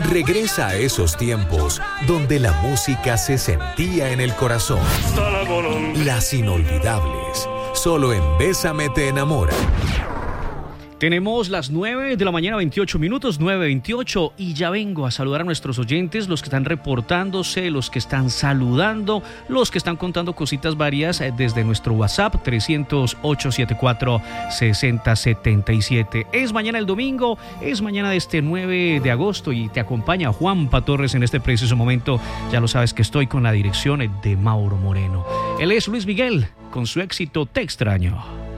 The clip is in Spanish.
Regresa a esos tiempos donde la música se sentía en el corazón. Las inolvidables, solo en Bésame te enamora. Tenemos las 9 de la mañana, 28 minutos, 9:28, y ya vengo a saludar a nuestros oyentes, los que están reportándose, los que están saludando, los que están contando cositas varias desde nuestro WhatsApp 300-874-6077. Es mañana el domingo, es mañana de este 9 de agosto y te acompaña Juanpa Torres en este preciso momento. Ya lo sabes que estoy con la dirección de Mauro Moreno. Él es Luis Miguel con su éxito Te extraño.